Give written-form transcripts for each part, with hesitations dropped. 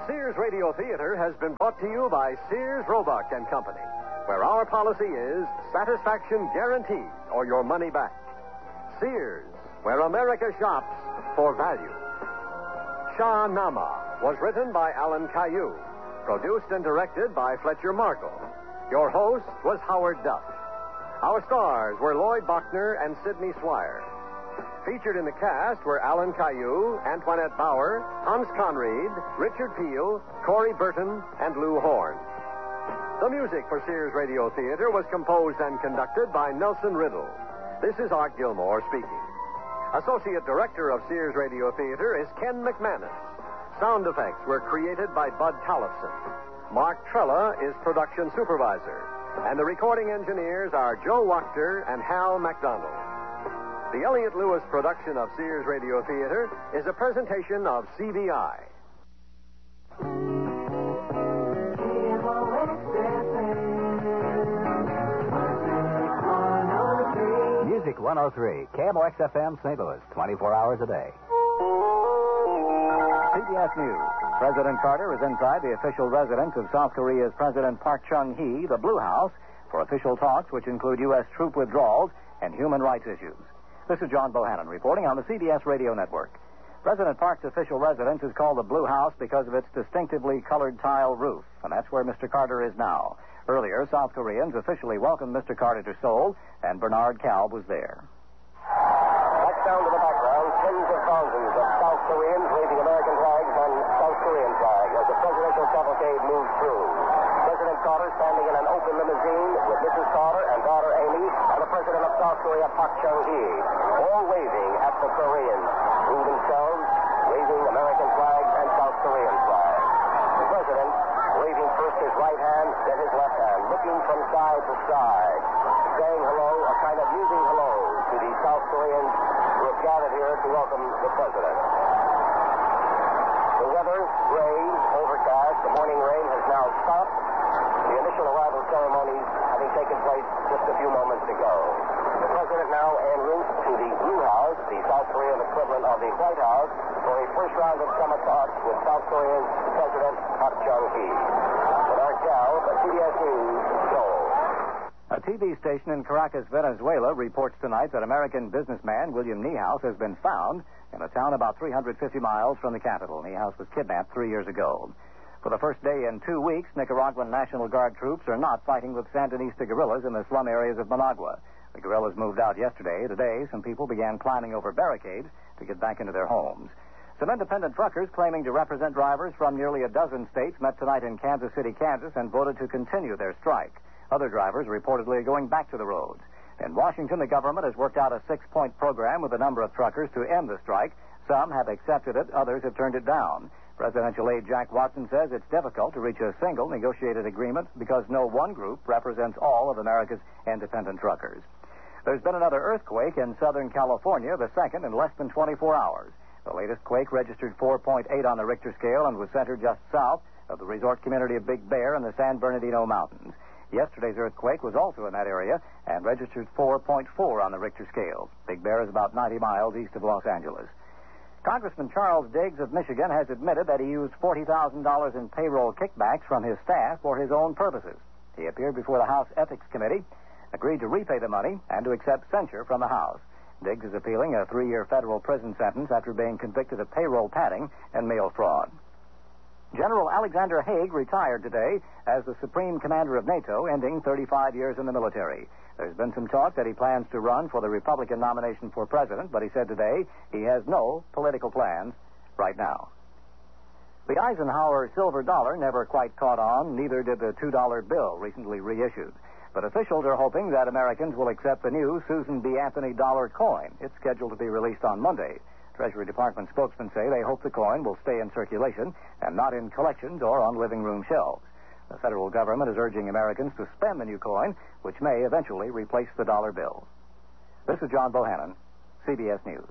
Sears Radio Theater has been brought to you by Sears Roebuck and Company, where our policy is satisfaction guaranteed or your money back. Sears, where America shops for value. Shah Nama was written by Alan Caillou, produced and directed by Fletcher Markle. Your host was Howard Duff. Our stars were Lloyd Bachner and Sidney Swire. Featured in the cast were Alan Caillou, Antoinette Bauer, Hans Conried, Richard Peel, Corey Burton, and Lou Horn. The music for Sears Radio Theater was composed and conducted by Nelson Riddle. This is Art Gilmore speaking. Associate Director of Sears Radio Theater is Ken McManus. Sound effects were created by Bud Tollefson. Mark Trella is production supervisor. And the recording engineers are Joe Wachter and Hal MacDonald. The Elliott Lewis production of Sears Radio Theater is a presentation of CBI. Music 103, KMOX FM St. Louis, 24 hours a day. CBS News. President Carter is inside the official residence of South Korea's President Park Chung-hee, the Blue House, for official talks which include U.S. troop withdrawals and human rights issues. This is John Bohannon reporting on the CBS Radio Network. President Park's official residence is called the Blue House because of its distinctively colored tile roof, and that's where Mr. Carter is now. Earlier, South Koreans officially welcomed Mr. Carter to Seoul, and Bernard Kalb was there. Back down to the background, tens of thousands of South Koreans waving American flags and South Korean flags as the presidential cavalcade moves through. President Carter standing in an open limousine with Mrs. Carter and daughter Amy and the president of South Korea, Park Chung-hee, all waving at the Koreans, who themselves waving American flags and South Korean flags. The president waving first his right hand, then his left hand, looking from side to side, saying hello, a kind of musing hello to the South Koreans who have gathered here to welcome the president. The weather, gray, overcast. The morning rain has now stopped. The initial arrival ceremonies having taken place just a few moments ago. The president now en route to the Blue House, the South Korean equivalent of the White House, for a first round of summit talks with South Korean President Park Chung-hee. Bernard Kalb, CBS News, Seoul. A TV station in Caracas, Venezuela, reports tonight that American businessman William Niehaus has been found in a town about 350 miles from the capital. Niehaus was kidnapped 3 years ago. For the first day in 2 weeks, Nicaraguan National Guard troops are not fighting with Sandinista guerrillas in the slum areas of Managua. The guerrillas moved out yesterday. Today, some people began climbing over barricades to get back into their homes. Some independent truckers claiming to represent drivers from nearly a dozen states met tonight in Kansas City, Kansas, and voted to continue their strike. Other drivers reportedly are going back to the roads. In Washington, the government has worked out a 6-point program with a number of truckers to end the strike. Some have accepted it, others have turned it down. Presidential aide Jack Watson says it's difficult to reach a single negotiated agreement because no one group represents all of America's independent truckers. There's been another earthquake in Southern California, the second in less than 24 hours. The latest quake registered 4.8 on the Richter scale and was centered just south of the resort community of Big Bear in the San Bernardino Mountains. Yesterday's earthquake was also in that area and registered 4.4 on the Richter scale. Big Bear is about 90 miles east of Los Angeles. Congressman Charles Diggs of Michigan has admitted that he used $40,000 in payroll kickbacks from his staff for his own purposes. He appeared before the House Ethics Committee, agreed to repay the money, and to accept censure from the House. Diggs is appealing a 3-year federal prison sentence after being convicted of payroll padding and mail fraud. General Alexander Haig retired today as the Supreme Commander of NATO, ending 35 years in the military. There's been some talk that he plans to run for the Republican nomination for president, but he said today he has no political plans right now. The Eisenhower silver dollar never quite caught on, neither did the $2 bill recently reissued. But officials are hoping that Americans will accept the new Susan B. Anthony dollar coin. It's scheduled to be released on Monday. Treasury Department spokesmen say they hope the coin will stay in circulation and not in collections or on living room shelves. The federal government is urging Americans to spend the new coin, which may eventually replace the dollar bill. This is John Bohannon, CBS News.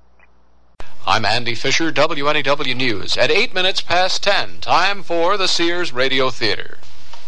I'm Andy Fisher, WNEW News. At 8 minutes past 10, time for the Sears Radio Theater.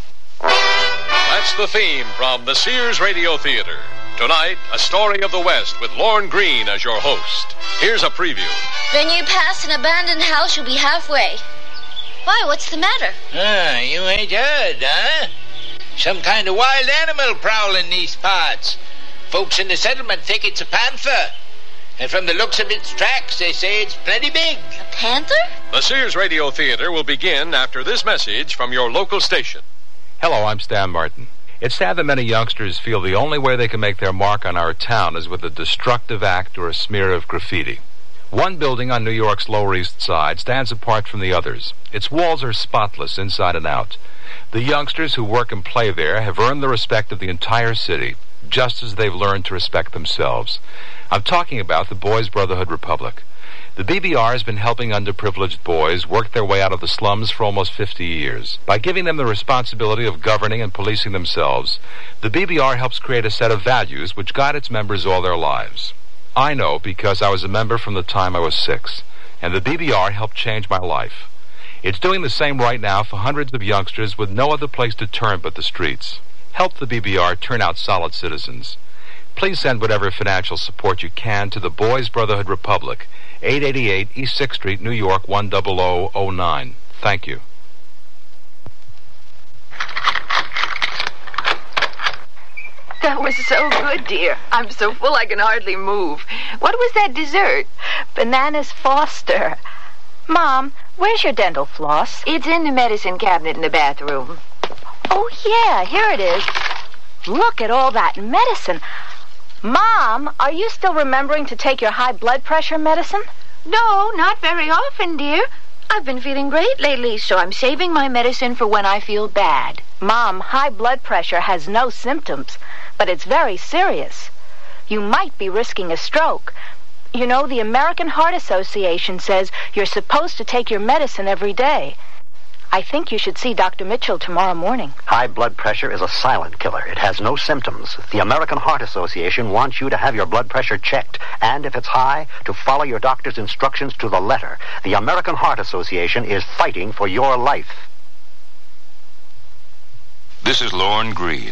That's the theme from the Sears Radio Theater. Tonight, a story of the West with Lorne Green as your host. Here's a preview. When you pass an abandoned house, you'll be halfway. Why, what's the matter? You ain't heard, huh? Some kind of wild animal prowling these parts. Folks in the settlement think it's a panther. And from the looks of its tracks, they say it's plenty big. A panther? The Sears Radio Theater will begin after this message from your local station. Hello, I'm Stan Martin. It's sad that many youngsters feel the only way they can make their mark on our town is with a destructive act or a smear of graffiti. One building on New York's Lower East Side stands apart from the others. Its walls are spotless inside and out. The youngsters who work and play there have earned the respect of the entire city, just as they've learned to respect themselves. I'm talking about the Boys Brotherhood Republic. The BBR has been helping underprivileged boys work their way out of the slums for almost 50 years. By giving them the responsibility of governing and policing themselves, the BBR helps create a set of values which guide its members all their lives. I know because I was a member from the time I was 6, and the BBR helped change my life. It's doing the same right now for hundreds of youngsters with no other place to turn but the streets. Help the BBR turn out solid citizens. Please send whatever financial support you can to the Boys Brotherhood Republic, 888 East 6th Street, New York, 10009. Thank you. That was so good, dear. I'm so full I can hardly move. What was that dessert? Bananas Foster. Mom, where's your dental floss? It's in the medicine cabinet in the bathroom. Oh, yeah, here it is. Look at all that medicine. Mom, are you still remembering to take your high blood pressure medicine? No, not very often, dear. I've been feeling great lately, so I'm saving my medicine for when I feel bad. Mom, high blood pressure has no symptoms, but it's very serious. You might be risking a stroke. You know, the American Heart Association says you're supposed to take your medicine every day. I think you should see Dr. Mitchell tomorrow morning. High blood pressure is a silent killer. It has no symptoms. The American Heart Association wants you to have your blood pressure checked, and if it's high, to follow your doctor's instructions to the letter. The American Heart Association is fighting for your life. This is Lorne Green.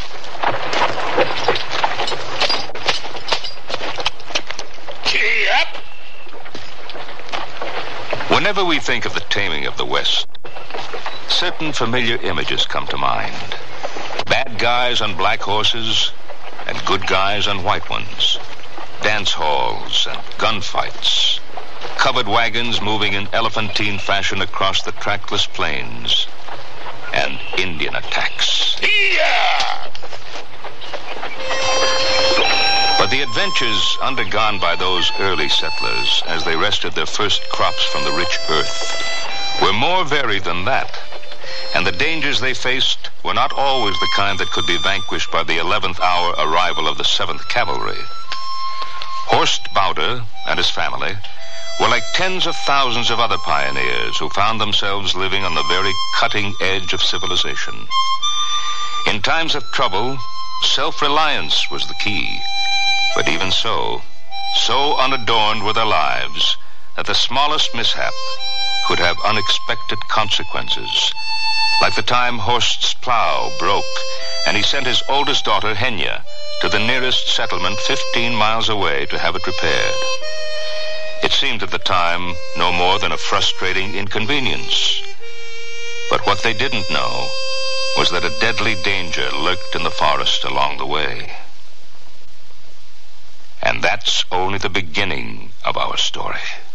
Key up! Whenever we think of the taming of the West, certain familiar images come to mind. Bad guys on black horses and good guys on white ones. Dance halls and gunfights. Covered wagons moving in elephantine fashion across the trackless plains. And Indian attacks. Yeah! But the adventures undergone by those early settlers as they wrested their first crops from the rich earth were more varied than that. And the dangers they faced were not always the kind that could be vanquished by the 11th hour arrival of the 7th Cavalry. Horst Bauder and his family were like tens of thousands of other pioneers who found themselves living on the very cutting edge of civilization. In times of trouble, self-reliance was the key. But even so unadorned were their lives that the smallest mishap could have unexpected consequences. Like the time Horst's plow broke, and he sent his oldest daughter, Henya, to the nearest settlement 15 miles away to have it repaired. It seemed at the time no more than a frustrating inconvenience. But what they didn't know was that a deadly danger lurked in the forest along the way. And that's only the beginning of our story.